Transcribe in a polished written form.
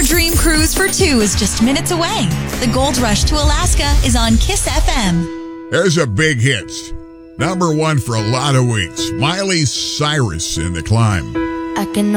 dream cruise for two is just minutes away. The Gold Rush to Alaska is on Kiss FM. There's a big hit. Number one for a lot of weeks. Miley Cyrus in The Climb. I can